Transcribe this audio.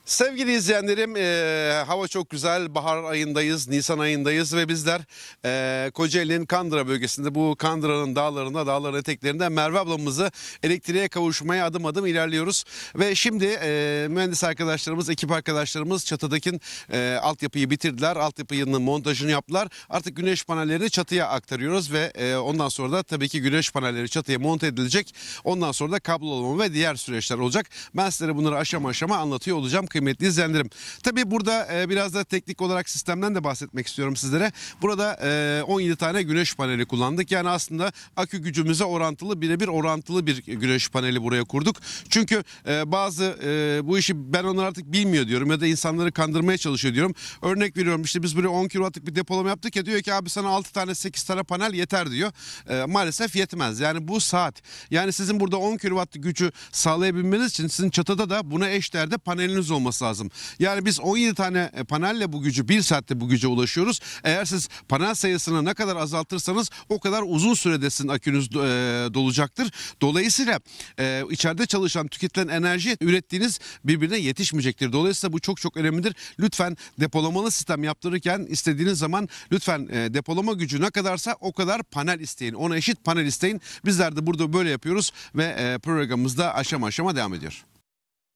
Sevgili izleyenlerim, hava çok güzel. Bahar ayındayız, Nisan ayındayız ve bizler Kocaeli'nin Kandıra bölgesinde, bu Kandıra'nın dağlarında, dağların eteklerinde Merve ablamızı elektriğe kavuşmaya adım adım ilerliyoruz. Ve şimdi mühendis arkadaşlarımız, ekip arkadaşlarımız çatıdaki altyapıyı bitirdiler. Altyapının montajını yaptılar. Artık güneş panellerini çatıya aktarıyoruz ve ondan sonra da tabii ki güneş panelleri çatıya monte edilecek. Ondan sonra da kablolama ve diğer süreçler olacak. Ben sizlere bunları aşama aşama anlatıyor olacağım kıymetli izleyenlerim. Tabii burada biraz da teknik olarak sistemden de bahsetmek istiyorum sizlere. Burada 17 tane güneş paneli kullandık. Yani aslında akü gücümüze orantılı, birebir orantılı bir güneş paneli buraya kurduk. Çünkü bazı bu işi ben onlar artık bilmiyor diyorum ya da insanları kandırmaya çalışıyor diyorum. Örnek veriyorum, işte biz buraya 10 kW'lık bir depolama yaptık ya, diyor ki abi sana 6 tane 8 tane panel yeter diyor. Maalesef yetmez. Yani bu saat, yani sizin burada 10 kW gücü sağlayabilmeniz için sizin çatıda da buna eşdeğerde paneliniz olması lazım. Yani biz 17 tane panelle bu gücü, 1 saatte bu güce ulaşıyoruz. Eğer siz panel sayısını ne kadar azaltırsanız o kadar uzun sürede sizin akünüz dolacaktır. Dolayısıyla içeride çalışan, tüketilen enerji ürettiğiniz birbirine yetişmeyecektir. Dolayısıyla bu çok çok önemlidir. Lütfen depolamalı sistem yaptırırken istediğiniz zaman lütfen depolama gücü ne kadarsa o kadar panel isteyin. Ona eşit panel isteyin. Bizler de burada böyle yapıyoruz ve programımız da aşama aşama devam ediyor.